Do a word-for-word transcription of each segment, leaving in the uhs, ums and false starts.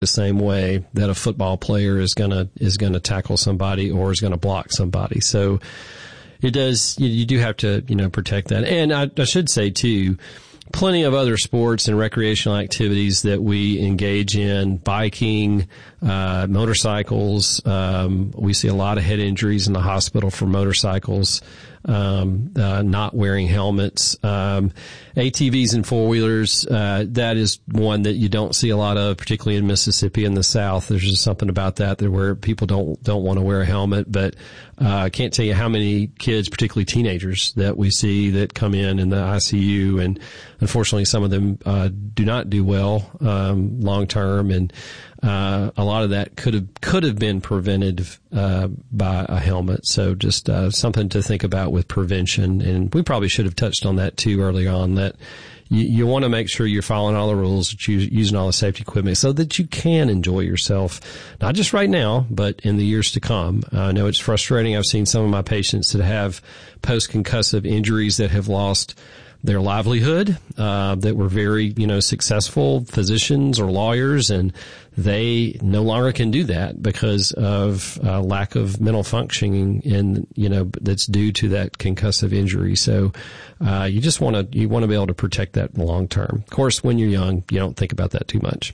the same way that a football player is gonna is gonna tackle somebody or is gonna block somebody. So it does. You, you do have to, you know, protect that. And I, I should say too, plenty of other sports and recreational activities that we engage in, biking, uh, motorcycles. Um, we see a lot of head injuries in the hospital for motorcycles, um, uh, not wearing helmets. Um, A T Vs and four-wheelers, uh, that is one that you don't see a lot of, particularly in Mississippi and the South. There's just something about that, that where people don't, don't want to wear a helmet. But, uh, I can't tell you how many kids, particularly teenagers, that we see that come in in the I C U, and unfortunately some of them, uh, do not do well, um, long term. And, uh, a lot of that could have, could have been prevented, uh, by a helmet. So just, uh, something to think about with prevention. And we probably should have touched on that too early on, that you, you want to make sure you're following all the rules, that you're using all the safety equipment so that you can enjoy yourself, not just right now, but in the years to come. Uh, I know it's frustrating. I've seen some of my patients that have post-concussive injuries that have lost their livelihood, uh, that were very, you know, successful physicians or lawyers, and they no longer can do that because of uh, lack of mental functioning, and, you know, that's due to that concussive injury. So, uh, you just want to, you want to be able to protect that long term. Of course, when you're young, you don't think about that too much.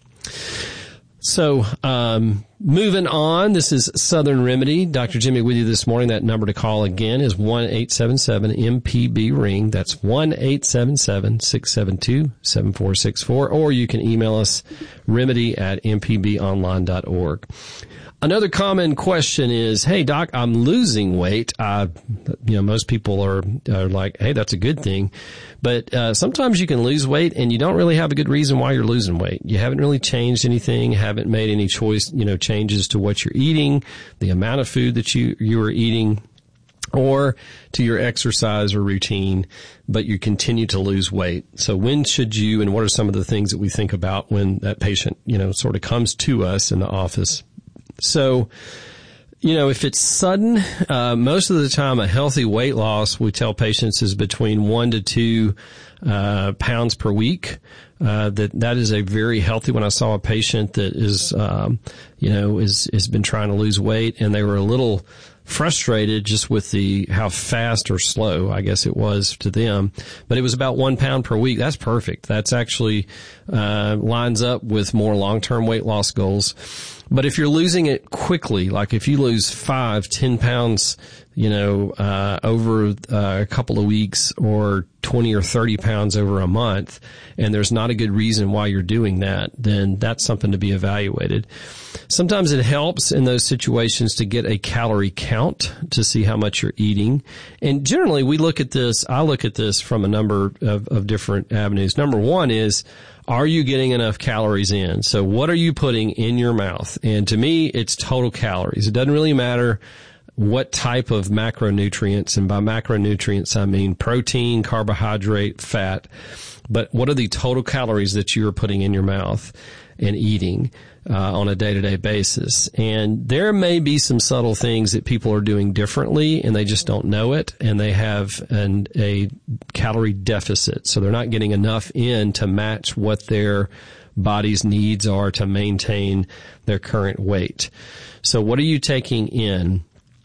So, um, moving on, this is Southern Remedy. Doctor Jimmy with you this morning. That number to call again is one eight seven seven M P B ring. That's one eight seven seven six seven two seven four six four, or you can email us remedy at m p b online dot org. Another common question is, hey, doc, I'm losing weight. Uh, you know, most people are, are like, hey, that's a good thing. But, uh, sometimes you can lose weight and you don't really have a good reason why you're losing weight. You haven't really changed anything, haven't made any choice, you know, changes to what you're eating, the amount of food that you, you are eating, or to your exercise or routine, but you continue to lose weight. So when should you, and what are some of the things that we think about when that patient, you know, sort of comes to us in the office? So, you know, if it's sudden, uh, most of the time a healthy weight loss, we tell patients, is between one to two, uh, pounds per week. Uh, that, that is a very healthy. When I saw a patient that is, um, you know, is, has been trying to lose weight, and they were a little frustrated just with the, how fast or slow, I guess it was to them, but it was about one pound per week. That's perfect. That's actually, uh, lines up with more long-term weight loss goals. But if you're losing it quickly, like if you lose five, ten pounds, you know, uh, over uh, a couple of weeks, or twenty or thirty pounds over a month, and there's not a good reason why you're doing that, then that's something to be evaluated. Sometimes it helps in those situations to get a calorie count to see how much you're eating. And generally we look at this, I look at this from a number of, of different avenues. Number one is, are you getting enough calories in? So what are you putting in your mouth? And to me, it's total calories. It doesn't really matter what type of macronutrients, and by macronutrients I mean protein, carbohydrate, fat, but what are the total calories that you are putting in your mouth and eating uh, on a day-to-day basis? And there may be some subtle things that people are doing differently, and they just don't know it, and they have an, a calorie deficit, so they're not getting enough in to match what their body's needs are to maintain their current weight. So what are you taking in?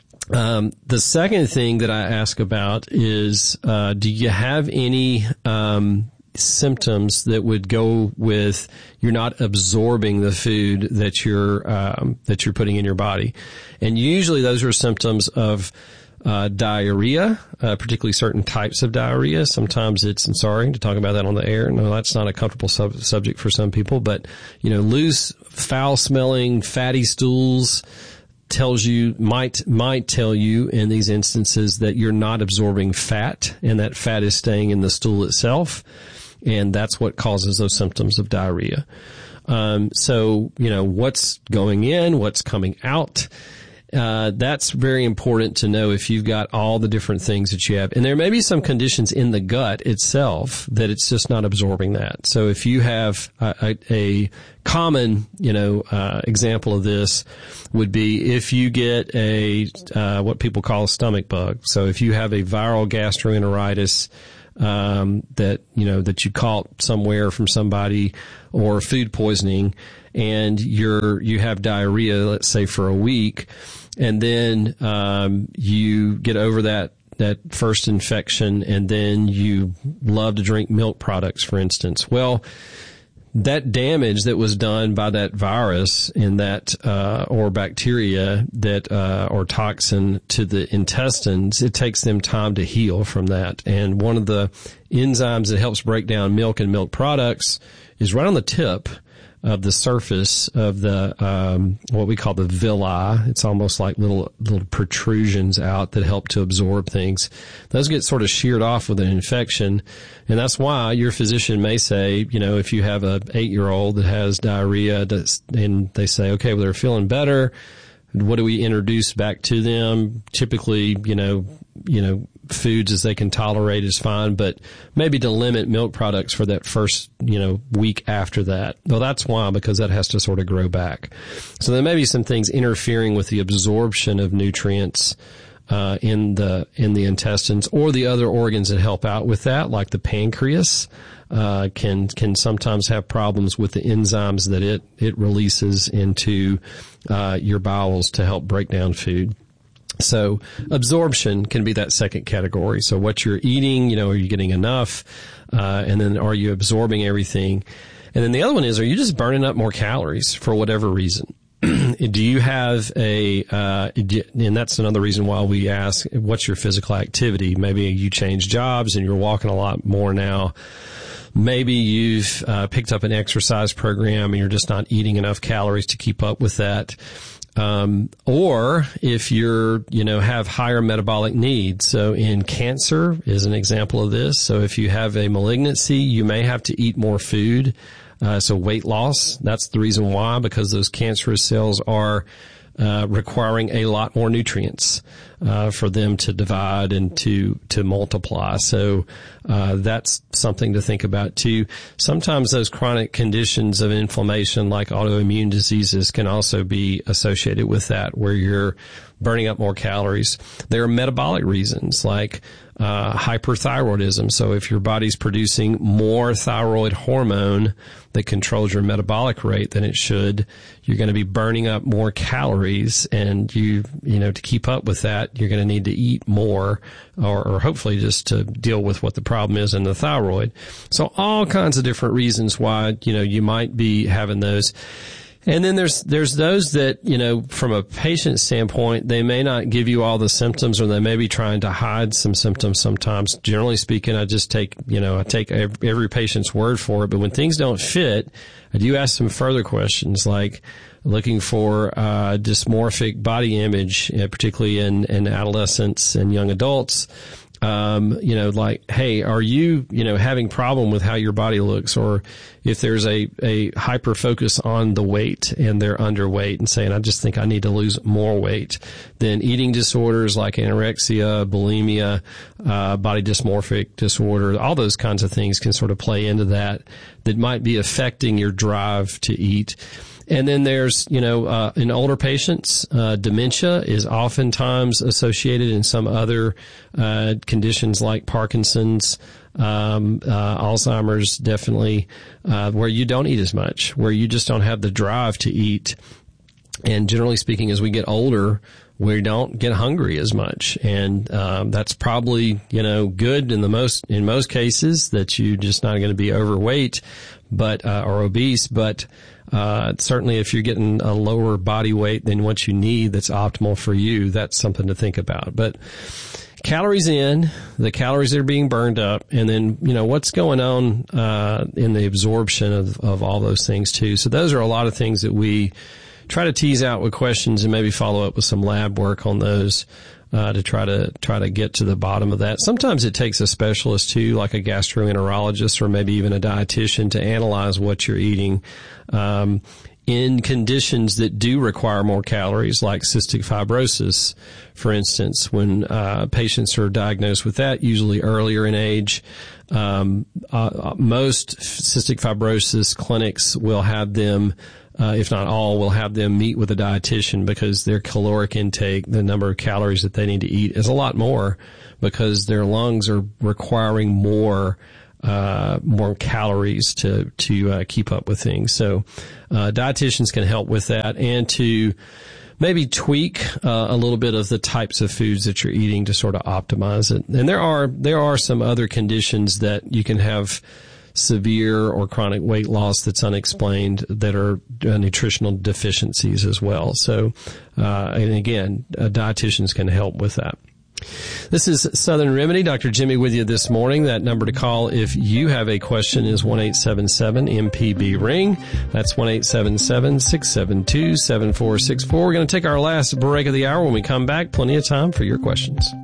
Um, the second thing that I ask about is, uh, do you have any, um, symptoms that would go with you're not absorbing the food that you're, um, that you're putting in your body? And usually those are symptoms of, uh, diarrhea, uh, particularly certain types of diarrhea. Sometimes it's, I'm sorry to talk about that on the air. No, that's not a comfortable sub- subject for some people, but, you know, loose, foul smelling, fatty stools, tells you, might, might tell you in these instances that you're not absorbing fat, and that fat is staying in the stool itself. And that's what causes those symptoms of diarrhea. Um, so, you know, what's going in, what's coming out. Uh, that's very important to know if you've got all the different things that you have. And there may be some conditions in the gut itself that it's just not absorbing that. So if you have a, a, a common, you know, uh, example of this would be if you get a, uh, what people call a stomach bug. So if you have a viral gastroenteritis, um, that, you know, that you caught somewhere from somebody, or food poisoning, and you're, you have diarrhea, let's say for a week, and then, um, you get over that, that first infection, and then you love to drink milk products, for instance. Well, that damage that was done by that virus and that, uh, or bacteria that, uh, or toxin to the intestines, it takes them time to heal from that. And one of the enzymes that helps break down milk and milk products is right on the tip of the surface of the, um, what we call the villi. It's almost like little, little protrusions out that help to absorb things. Those get sort of sheared off with an infection. And that's why your physician may say, you know, if you have a eight year old that has diarrhea, that's, and they say, okay, well, they're feeling better. What do we introduce back to them? Typically, you know, you know, foods as they can tolerate is fine, but maybe to limit milk products for that first, you know, week after that. Well, that's why, because that has to sort of grow back. So there may be some things interfering with the absorption of nutrients, uh, in the, in the intestines, or the other organs that help out with that, like the pancreas, uh, can, can sometimes have problems with the enzymes that it, it releases into, uh, your bowels to help break down food. So absorption can be that second category. So what you're eating, you know, are you getting enough? Uh, and then are you absorbing everything? And then the other one is, are you just burning up more calories for whatever reason? Do you have a, uh, and that's another reason why we ask, what's your physical activity? Maybe you change jobs and you're walking a lot more now. Maybe you've uh, picked up an exercise program and you're just not eating enough calories to keep up with that. Um, or if you're, you know, have higher metabolic needs. So in cancer is an example of this. So if you have a malignancy, you may have to eat more food. Uh, so weight loss, that's the reason why, because those cancerous cells are, uh, requiring a lot more nutrients, uh, for them to divide and to, to multiply. So, uh, that's something to think about too. Sometimes those chronic conditions of inflammation like autoimmune diseases can also be associated with that, where you're burning up more calories. There are metabolic reasons like, uh, hyperthyroidism. So if your body's producing more thyroid hormone that controls your metabolic rate than it should, you're going to be burning up more calories, and you, you know, to keep up with that, you're going to need to eat more, or, or hopefully just to deal with what the problem is in the thyroid. So all kinds of different reasons why, you know, you might be having those. And then there's, there's those that, you know, from a patient standpoint, they may not give you all the symptoms, or they may be trying to hide some symptoms sometimes. Generally speaking, I just take, you know, I take every patient's word for it. But when things don't fit, I do ask some further questions, like looking for, uh, dysmorphic body image, uh, particularly in, in adolescents and young adults. Um, you know, like, hey, are you, you know, having problem with how your body looks? Or if there's a, a hyper focus on the weight and they're underweight and saying, I just think I need to lose more weight, then eating disorders like anorexia, bulimia, uh, body dysmorphic disorder, all those kinds of things can sort of play into that, that might be affecting your drive to eat. And then there's, you know, uh, in older patients, uh, dementia is oftentimes associated in some other, uh, conditions like Parkinson's, um, uh, Alzheimer's, definitely, uh, where you don't eat as much, where you just don't have the drive to eat. And generally speaking, as we get older, we don't get hungry as much. And, um, that's probably, you know, good in the most, in most cases, that you're just not going to be overweight, but, uh, or obese, but, Uh, certainly if you're getting a lower body weight than what you need that's optimal for you, that's something to think about. But calories in, the calories that are being burned up, and then, you know, what's going on, uh, in the absorption of, of all those things too. So those are a lot of things that we try to tease out with questions, and maybe follow up with some lab work on those. Uh, to try to, try to get to the bottom of that. Sometimes it takes a specialist too, like a gastroenterologist or maybe even a dietitian, to analyze what you're eating. Um, in conditions that do require more calories, like cystic fibrosis, for instance, when, uh, patients are diagnosed with that, usually earlier in age, um, uh, most cystic fibrosis clinics will have them, uh, if not all, will have them meet with a dietitian because their caloric intake, the number of calories that they need to eat, is a lot more because their lungs are requiring more uh, more calories to, to, uh, keep up with things. So, uh, dietitians can help with that and to maybe tweak, uh, a little bit of the types of foods that you're eating to sort of optimize it. And there are, there are some other conditions that you can have severe or chronic weight loss that's unexplained that are uh, nutritional deficiencies as well. So, uh, and again, uh, dietitians can help with that. This is Southern Remedy. Doctor Jimmy with you this morning. That number to call if you have a question is one eight seven seven M P B ring. That's one eight seven seven, six seven two, seven four six four. We're going to take our last break of the hour. When we come back, plenty of time for your questions.